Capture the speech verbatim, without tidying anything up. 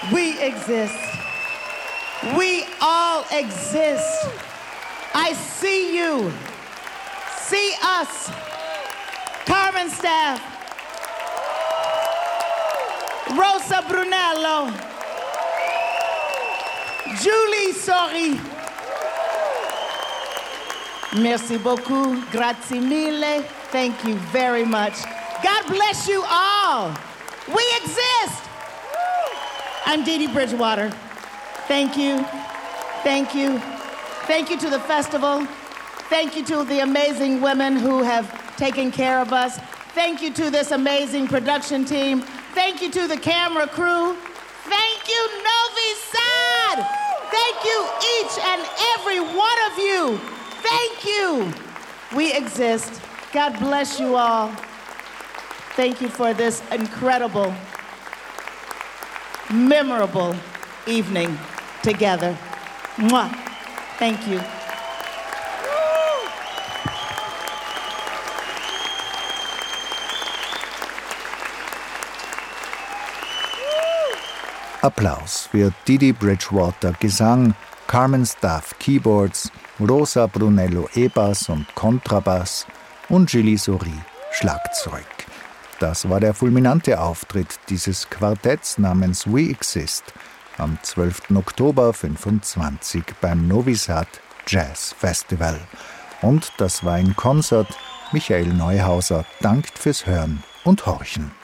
We exist. We all exist. I see you. See us. Carmen Staff. Rosa Brunello. Julie Sori. Merci beaucoup. Grazie mille. Thank you very much. God bless you all. We exist. I'm Dee Dee Bridgewater. Thank you. Thank you. Thank you to the festival. Thank you to the amazing women who have taken care of us. Thank you to this amazing production team. Thank you to the camera crew. Thank you, Novi Sad. Thank you, each and every one of you. Thank you. We exist. God bless you all. Thank you for this incredible, memorable evening together. Mwah. Thank you. Applaus für Dee Dee Bridgewater Gesang, Carmen Staff Keyboards, Rosa Brunello E-Bass und Kontrabass und Julie Sori Schlagzeug. Das war der fulminante Auftritt dieses Quartetts namens We Exist am zwölften Oktober fünfundzwanzig beim Novi Sad Jazz Festival. Und das war ein Konzert. Michael Neuhauser dankt fürs Hören und Horchen.